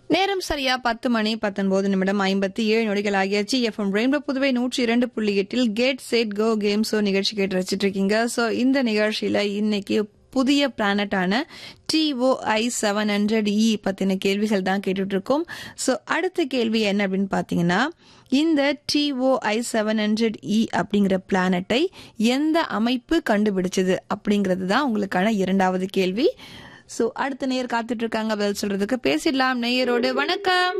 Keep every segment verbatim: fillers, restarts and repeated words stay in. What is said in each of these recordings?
நேரம் சரியா பத்து மணி பத்தொன்பது நிமிடம் ஐம்பத்தி ஏழு நொடிகள் ஆகியாச்சு. எஃப்எம் ரெயின்போ புதுவை நூற்றி இரண்டு புள்ளி எட்டில் gate set go game show நிகழ்ச்சி கேட்டு வச்சிட்டு இருக்கீங்க. ஸோ இந்த நிகழ்ச்சியில இன்னைக்கு புதிய பிளானட்டான டிஓஐ செவன் ஹண்ட்ரட் இ பத்தின கேள்விகள் தான் கேட்டுட்டு இருக்கோம். ஸோ அடுத்த கேள்வி என்ன அப்படின்னு பாத்தீங்கன்னா, இந்த டிஓஐ செவன் ஹண்ட்ரட் இ அப்படிங்கிற பிளானட்டை எந்த அமைப்பு கண்டுபிடிச்சது அப்படிங்கிறது தான் உங்களுக்கான இரண்டாவது கேள்வி. சோ அடுத்த நேயர் காத்துட்டு இருக்காங்க பதில் சொல்றதுக்கு. பேசிடலாம் நேயரோடு. வணக்கம்.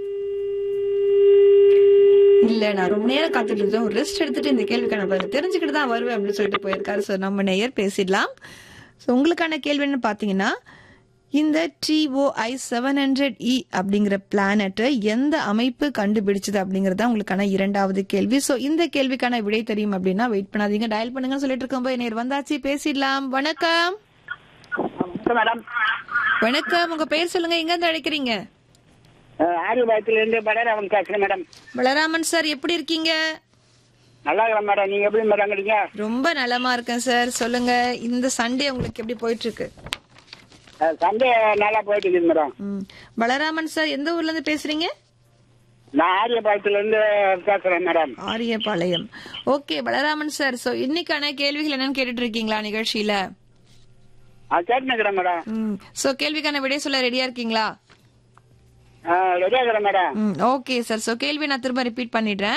இல்ல, நான் ரொம்ப நேரம் காத்துட்டு இருக்கேன், ஒரு ரெஸ்ட் எடுத்துட்டு இந்த கேள்விக்கான பதில் தெரிஞ்சுக்கிட்டு தான் வருவேன் அப்படின்னு சொல்லிட்டு போயிருக்காரு. சோ நம்ம நேயர் பேசிடலாம். சோ உங்களுக்கான கேள்வி என்ன பாத்தீங்கன்னா, இந்த டிஓஐ செவன் ஹண்ட்ரட் இ அப்படிங்கிற பிளானட்டை எந்த அமைப்பு கண்டுபிடிச்சது அப்படிங்கறத உங்களுக்கான இரண்டாவது கேள்வி. சோ இந்த கேள்விக்கான விடை தெரியும் அப்படின்னா வெயிட் பண்ணாதீங்க, டயல் பண்ணுங்கன்னு சொல்லிட்டு இருக்கும்போது நேயர் வந்தாச்சு. பேசிடலாம். வணக்கம். மேடம் வணக்கம், உங்க பேர் சொல்லுங்க, எங்க இருந்து அழைக்கிறீங்க? ஆரியபாயத்துல இருந்து பலராமன் பேசுறேன் மேடம். பலராமன் சார், எப்படி இருக்கீங்க? நல்லா இருக்கிறேன் மேடம். நீங்க எப்படி மேடம் இருக்கீங்க? ரொம்ப நலமா இருக்கேன் சார். சொல்லுங்க, இந்த சண்டே உங்களுக்கு எப்படி போயிட்டு இருக்கு? சண்டே நல்லா போயிட்டு இருக்குது மேடம். ம். பலராமன் சார், எந்த ஊர்ல இருந்து பேசுறீங்க? நான் ஆரியபாயத்துல இருந்து பேசுறேன் madam. Ariyapalayam. Okay Balaraman sir, so இன்னைக்கான கேள்விகள் என்னன்னு கேட்டுட்டு இருக்கீங்களா நிகழ்ச்சியில? கேட்டுக்கிறேன் மேடம். ம். சோ கேள்விக்கான விடை சொல்ல ரெடியா இருக்கீங்களா? ரெடியா இருக்கிறேன் மேடம். ம். Okay sir. சோ கேள்வி நான் திரும்ப ரிப்பீட் பண்ணிடுறேன்.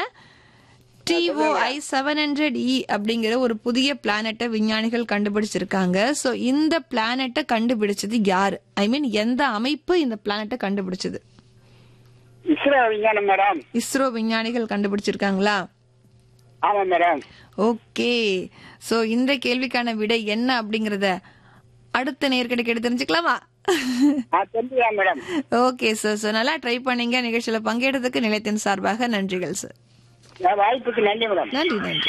டிஓஐ செவன் ஹண்ட்ரட் இ அப்படிங்கிற ஒரு புதிய பிளானட்டை விஞ்ஞானிகள் கண்டுபிடிச்சிருக்காங்க. சோ இந்த பிளானட்டை கண்டுபிடிச்சது யாரு? ஐ மீன் எந்த அமைப்பு இந்த பிளானட்டை கண்டுபிடிச்சது? இஸ்ரோ விஞ்ஞானம் மேடம். இஸ்ரோ விஞ்ஞானிகள் கண்டுபிடிச்சிருக்காங்களா? ஆமா மேடம். ஓகே. சோ இந்த கேள்விக்கான விடை என்ன அப்படிங்கறத அடுத்த நேர்கிட்ட கேட்டு தெரிஞ்சுக்கலாமா? தெரிஞ்சுக்கலாம் மேடம். Okay sir. சோ நல்லா ட்ரை பண்ணீங்க. நிகழ்ச்சியில பங்கேற்றதுக்கு நிலையத்தின் சார்பாக நன்றிகள் சார். வாய்ப்புக்கு நன்றி மேடம். நன்றி நன்றி.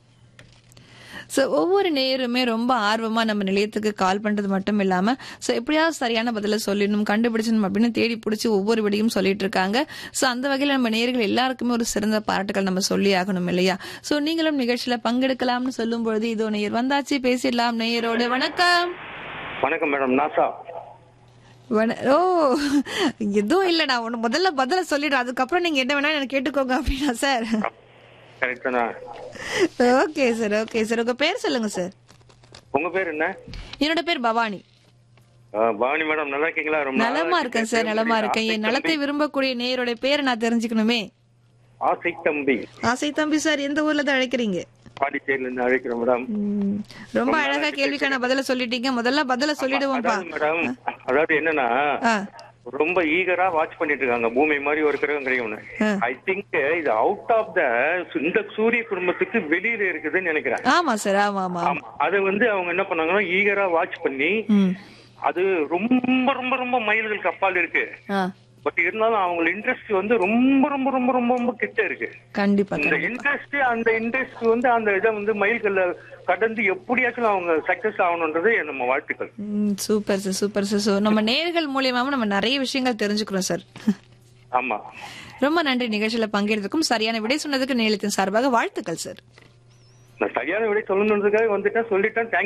சோ ஒவ்வொரு நேயருமே ரொம்ப ஆர்வமா நம்ம நிலையத்துக்கு கால் பண்றது மட்டும் இல்லாம சோ எப்படியாவது சரியான பதில சொல்லணும், கண்டுபிடிச்சணும் அப்படின்னு தேடி பிடிச்சி ஒவ்வொரு விடையும் சொல்லிட்டு இருக்காங்க. சோ அந்த வகையில நம்ம நேயர்கள் எல்லாருக்குமே ஒரு சிறந்த பாராட்டுகள் நம்ம சொல்லி ஆகணும் இல்லையா? சோ நீங்களும் நிகழ்ச்சியில பங்கெடுக்கலாம்னு சொல்லும் பொழுது இதோ நேயர் வந்தாச்சு. பேசிடலாம் நேயரோடு. வணக்கம். வணக்கம் மேடம். நாசா. ஓ எதுவும் இல்ல, நான் ஒண்ணு முதல்ல பதில சொல்லிடுறேன், அதுக்கப்புறம் நீங்க என்ன வேணா எனக்கு கேட்டுக்கோங்க அப்படின்னா sir? Okay sir. Okay sir. உங்க பேர் சொல்லுங்க சார். உங்க பேர் என்ன? என்னோட பேர் பவானி. பவானி மேடம், நல்லா இருக்கீங்களா? ரொம்ப நலமா இருக்கேன் சார், நலமா இருக்கேன். என் நலத்தை விரும்பக்கூடிய நேயரோட பேரை நான் தெரிஞ்சுக்கணுமே. ஆசை தம்பி. ஆசை தம்பி சார், எந்த ஊர்ல தான் அழைக்கிறீங்க? பாண்டிச்சேரியில இருந்து அழைக்கிறேன் மேடம். ரொம்ப அழகா கேள்விக்கான பதில சொல்லிட்டீங்க. முதல்ல பதில சொல்லிடுவோம்பா மேடம். அதாவது என்னன்னா, ரொம்ப ஈகரா வாட்ச் பண்ணிட்டு இருக்காங்க பூமி மாதிரி ஒரு கிரகம் கிடைக்கும்னு. ஐ திங்க் இது அவுட் ஆஃப் த இந்த சூரிய குடும்பத்துக்கு வெளியில இருக்குதுன்னு நினைக்கிறேன். ஆமா சார். ஆமா ஆமா. அது வந்து அவங்க என்ன பண்ணாங்கன்னா ஈகரா வாட்ச் பண்ணி, அது ரொம்ப ரொம்ப ரொம்ப மைல்களுக்கு அப்பால் இருக்கு. பட் இருந்தாலும் அவங்க இன்ட்ரெஸ்ட் வந்து ரொம்ப ரொம்ப ரொம்ப ரொம்ப ரொம்ப கிட்ட இருக்கு. கண்டிப்பா. இந்த இன்ட்ரெஸ்ட் அந்த இன்ட்ரெஸ்ட் வந்து அந்த இதை வந்து மைல்கல்ல கடந்து எப்படியாச்சும் அவங்க சக்சஸ் ஆகணும்ன்றது நம்ம வாழ்த்துக்கள். Super sir, super sir. So நம்ம நேயர்கள் மூலியமாவும் நம்ம நிறைய விஷயங்கள் தெரிஞ்சுக்கிறோம் சார். ஆமா, ரொம்ப நன்றி. நிகழ்ச்சியில பங்கேற்றதுக்கும் சரியான விடை சொன்னதுக்கு நிலையத்தின் சார்பாக வாழ்த்துக்கள் சார். நான் சரியான விடை சொல்லணுன்றதுக்காக வந்துட்டேன், சொல்லிட்டேன்.